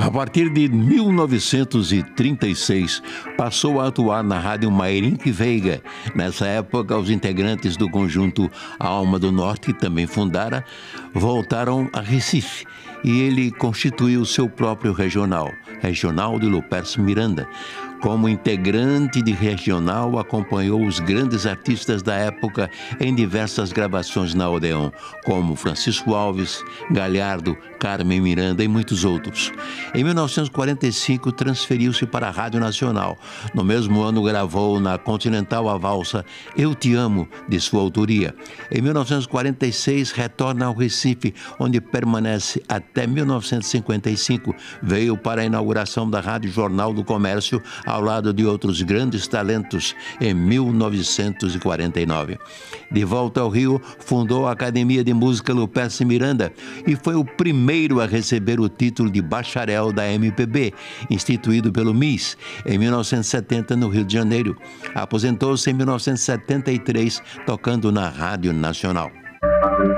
A partir de 1936, passou a atuar na Rádio Mairinque Veiga. Nessa época, os integrantes do conjunto Alma do Norte, que também fundara, voltaram a Recife e ele constituiu seu próprio regional, Regional de Lupercio Miranda. Como integrante de regional, acompanhou os grandes artistas da época em diversas gravações na Odeon, como Francisco Alves, Galhardo, Carmen Miranda e muitos outros. Em 1945, transferiu-se para a Rádio Nacional. No mesmo ano, gravou na Continental a valsa Eu Te Amo, de sua autoria. Em 1946, retorna ao Recife, onde permanece até 1955. Veio para a inauguração da Rádio Jornal do Comércio, ao lado de outros grandes talentos, em 1949. De volta ao Rio, fundou a Academia de Música Lupercio Miranda e foi o primeiro a receber o título de bacharel da MPB, instituído pelo MIS, em 1970, no Rio de Janeiro. Aposentou-se em 1973, tocando na Rádio Nacional.